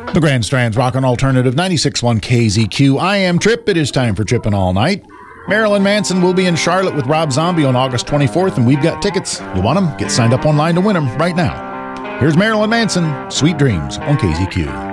The Grand Strand's Rockin' Alternative 96.1 KZQ. I am Trip. It is time for Trippin' All Night. Marilyn Manson will be in Charlotte with Rob Zombie on August 24th, and we've got tickets. You want them? Get signed up online to win them right now. Here's Marilyn Manson, Sweet Dreams on KZQ.